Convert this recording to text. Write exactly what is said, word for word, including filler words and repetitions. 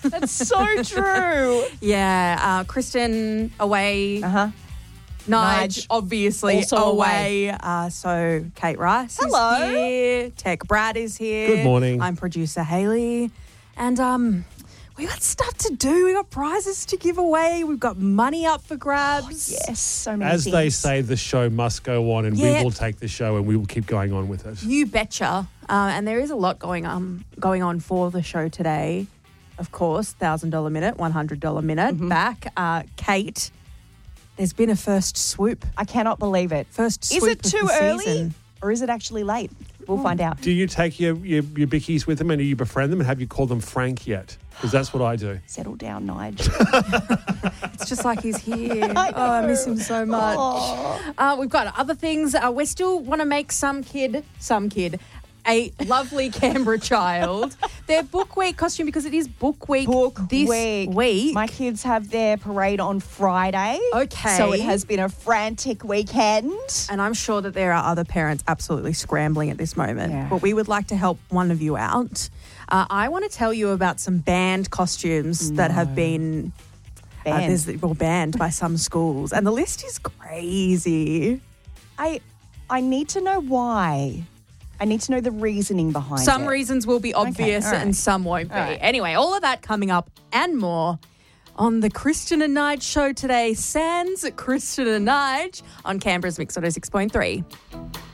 That's so true. Yeah, uh, Kristen away. Uh-huh. Nige, Nige, obviously also away. Uh, so Kate Rice Hello. is here. Tech Brad is here. Good morning. I'm producer Hayley. And um, we got stuff to do. We got prizes to give away. We've got money up for grabs. Yes, so many As things. they say, the show must go on, and Yeah. we will take the show and we will keep going on with it. You betcha. Uh, and there is a lot going um going on for the show today. Of course, one thousand dollars minute, one hundred dollars minute. Mm-hmm. Back. Uh, Kate, there's been a first swoop. I cannot believe it. First Is swoop it of too the early season. or is it actually late? We'll find out. Do you take your, your, your bickies with them and do you befriend them, and have you called them Frank yet? Because that's what I do. Settle down, Nige. It's just like he's here. I Oh, I know. miss him so much. Oh. Uh, we've got other things. Uh, we still want to make some kid, some kid, a lovely Canberra child their book week costume, because it is book week Book this week. week. My kids have their parade on Friday. Okay. So it has been a frantic weekend. And I'm sure that there are other parents absolutely scrambling at this moment. Yeah. But we would like to help one of you out. Uh, I want to tell you about some banned costumes that have been uh, Banned. there's- well, banned by some schools. And the list is crazy. I I need to know why. I need to know the reasoning behind Some it. reasons will be obvious all right. and some won't be. All right. Anyway, all of that coming up and more on the Kristen and Nige show today. Sans Kristen and Nige on Canberra's Mix one oh six point three.